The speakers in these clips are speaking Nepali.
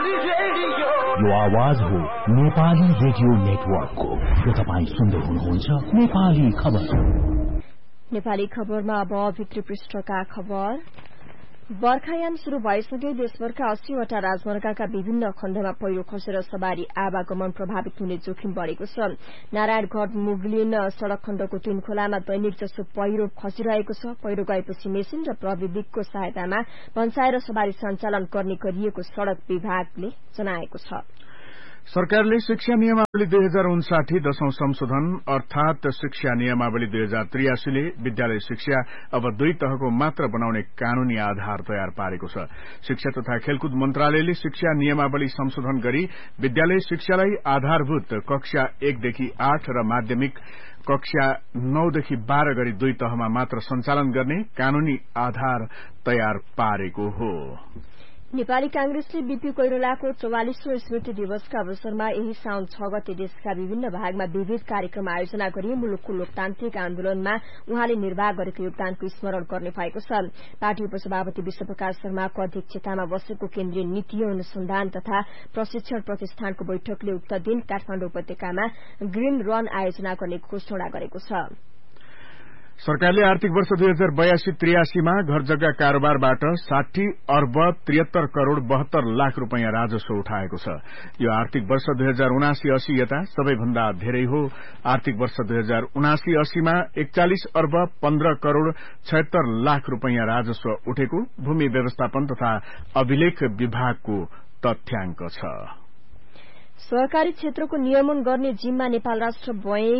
यो आवाज हो नेपाली रेडियो नेटवर्कको। यो तपाईँ सुन्दै हुनुहुन्छ नेपाली खबर। नेपाली खबरमा अब भित्री पृष्ठका खबर। बर्खायाम शुरू भएसँगै देशभरका 80वटा राजमार्गका विभिन्न खण्डमा पहिरो खसेर सवारी आवागमन प्रभावित हुने जोखिम बढ़ेको छ। नारायणगढ़ मुगलिन सड़क खण्डको तीनखोलामा दैनिक जसो पहिरो खसिरहेको छ। पहिरो गएपछि मेसिन र प्रविधिको सहायतामा भन्साएर सवारी सञ्चालन गर्ने गरिएको सड़क विभागले जनाएको छ। सरकारले शिक्षा नियमावली 2059 10औं संशोधन अर्थात शिक्षा नियमावली 2083 ले विद्यालय शिक्षा अब 2 तहको मात्र बनाउने कानूनी आधार तयार पारेको छ। शिक्षा तथा खेलकुद मन्त्रालयले शिक्षा नियमावली संशोधन गरी विद्यालय शिक्षालाई आधारभूत कक्षा 1 देखि 8 र माध्यमिक कक्षा 9 देखि 12 गरी 2 तहमा मात्र सञ्चालन गर्ने कानूनी आधार तयार पारेको हो। नेपाली कांग्रेसले बीपी कोइरालाको 44औं स्मृति दिवसका अवसरमा यही साउन 6 गते देशका विभिन्न भागमा विविध कार्यक्रम आयोजना गरी मुलुकको लोकतान्त्रिक आन्दोलनमा उहाँले निर्वाह गरेको योगदानको स्मरण गर्ने भएको छ। पार्टी उपसभापति विश्वप्रकाश शर्माको अध्यक्षतामा बसेको केन्द्रीय नीति अनुसन्धान तथा प्रशिक्षण प्रतिष्ठानको बैठकले उक्त दिन काठमाडौँ उपत्यकामा ग्रीन रन आयोजना गर्ने घोषणा गरेको छ। सरकारले आर्थिक वर्ष 2082-83 मा घर जग्गा कारोबारबाट 60 अर्ब 73 करोड़ 72 लाख रूपैयाँ राजस्व उठाएको छ। यो आर्थिक वर्ष 2079-80 यता सबैभन्दा धेरै हो। आर्थिक वर्ष 2079-80 मा 41 अर्ब 15 करोड़ 76 लाख रूपैयाँ राजस्व उठेको भूमि व्यवस्थापन तथा अभिलेख विभागको तथ्याङ्क छ। सहकारी क्षेत्रको नियमन गर्ने जिम्मा नेपाल राष्ट्र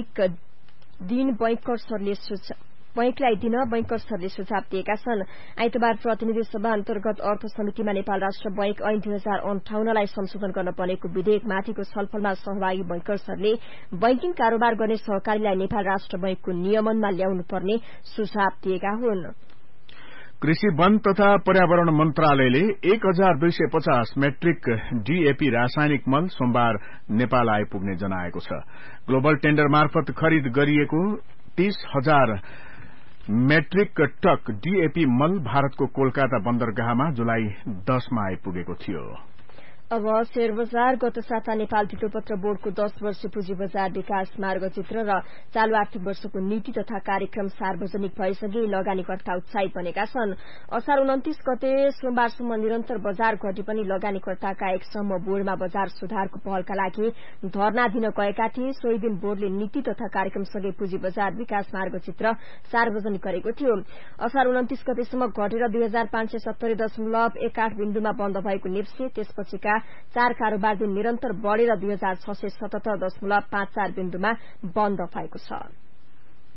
बैंकलाई दिन बैंकर सरले सुझाव दिएका छन्। आइतबार प्रतिनिधि सभा अन्तर्गत अर्थ समितिमा नेपाल राष्ट्र बैंक ऐन 2058 लाई संशोधन गर्न बनेको विधेयकमाथिको छलफलमा सहभागी बैंकर सरले बैंकिङ कारोबार गर्ने सहकारीलाई नेपाल राष्ट्र बैंकको नियमनमा ल्याउनु पर्ने सुझाव दिएका हुन्। कृषि वन तथा पर्यावरण मन्त्रालयले 1250 मेट्रिक डीएपी रासायनिक मल सोमबार नेपाल आइपुग्ने जनाएको छ। ग्लोबल टेन्डर मार्फत खरिद गरिएको 30,000 मेट्रिक टक डीएपी मल भारतको कोलकाता बन्दरगाहमा जुलाई 10 मा आइपुगेको थियो। अब शेयर बजार। गत साता नेपाल धितोपत्र बोर्डको 10 वर्ष पुँजी बजार विकास मार्गचित्र र चालू आर्थिक वर्षको नीति तथा कार्यक्रम सार्वजनिक भएसँगै लगानीकर्ता उत्साहित बनेका छन्। असार 29 गते सोमबारसम्म निरन्तर बजार घटे पनि लगानीकर्ताका एक समूह बोर्डमा बजार सुधारको पहलका लागि धरना दिन गएका थिए। सोही दिन बोर्डले नीति तथा कार्यक्रमसँगै पुँजी बजार विकास मार्गचित्र सार्वजनिक गरेको थियो। असार 29 गतेसम्म घटेर 2570.18 बिन्दुमा बन्द भएको निप्से त्यसपछिका 4 कारोबार दिन निरन्तर बढ़ेर 2677.54 बिन्दुमा बन्द भएको छ।